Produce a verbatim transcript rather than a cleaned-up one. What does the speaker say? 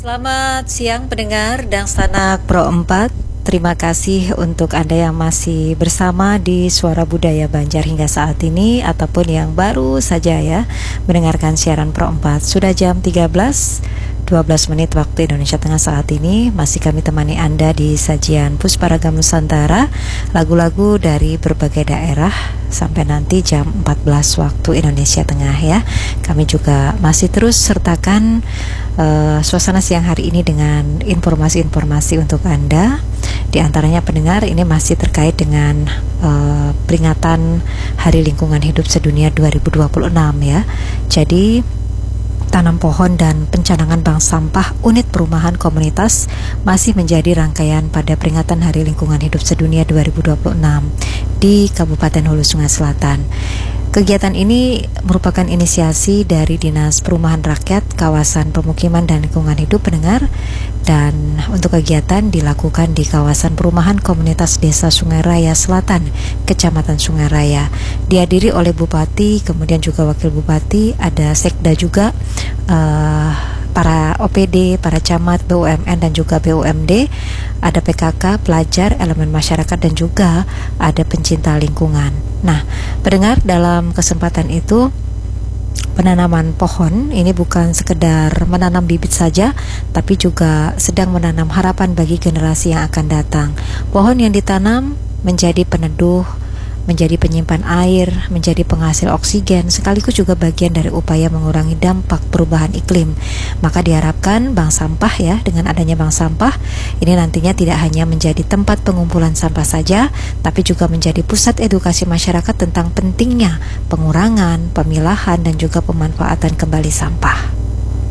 Selamat siang pendengar dan sanak Pro empat. Terima kasih untuk Anda yang masih bersama di Suara Budaya Banjar hingga saat ini, ataupun yang baru saja ya mendengarkan siaran Pro empat. Sudah jam tiga belas dua belas menit waktu Indonesia Tengah saat ini. Masih kami temani Anda di sajian Pusparagam Nusantara, lagu-lagu dari berbagai daerah sampai nanti jam empat belas waktu Indonesia Tengah ya. Kami juga masih terus sertakan uh, suasana siang hari ini dengan informasi-informasi untuk Anda. Di antaranya pendengar, ini masih terkait dengan uh, peringatan Hari Lingkungan Hidup Sedunia dua ribu dua puluh enam ya. Jadi tanam pohon dan pencanangan bank sampah unit perumahan komunitas masih menjadi rangkaian pada peringatan Hari Lingkungan Hidup Sedunia dua ribu dua puluh enam di Kabupaten Hulu Sungai Selatan. Kegiatan ini merupakan inisiasi dari Dinas Perumahan Rakyat, Kawasan Pemukiman dan Lingkungan Hidup pendengar, dan untuk kegiatan dilakukan di kawasan perumahan komunitas Desa Sungai Raya Selatan, Kecamatan Sungai Raya. Dihadiri oleh Bupati, kemudian juga Wakil Bupati, ada Sekda juga, uh, para O P D, para camat, B U M N dan juga B U M D, ada P K K, pelajar, elemen masyarakat dan juga ada pencinta lingkungan. Nah, pendengar, dalam kesempatan itu penanaman pohon ini bukan sekedar menanam bibit saja, tapi juga sedang menanam harapan bagi generasi yang akan datang. Pohon yang ditanam menjadi peneduh, menjadi penyimpan air, menjadi penghasil oksigen, sekaligus juga bagian dari upaya mengurangi dampak perubahan iklim. Maka diharapkan bank sampah ya, dengan adanya bank sampah ini nantinya tidak hanya menjadi tempat pengumpulan sampah saja, tapi juga menjadi pusat edukasi masyarakat tentang pentingnya pengurangan, pemilahan dan juga pemanfaatan kembali sampah.